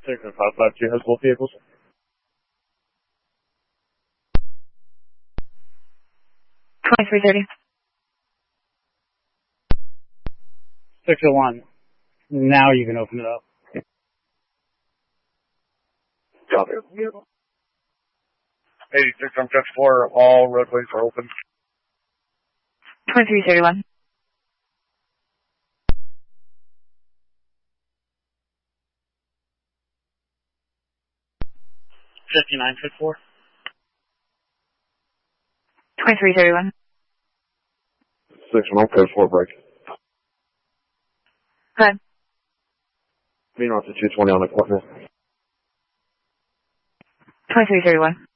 6 and 552 has both vehicles. 2330. 601. Now you can open it up. Copy. 86 on 4, all roadways are open. 2331. 5954. 2331. 6-1, code 4 break. Good. Being off to 220 on the corner. 2331.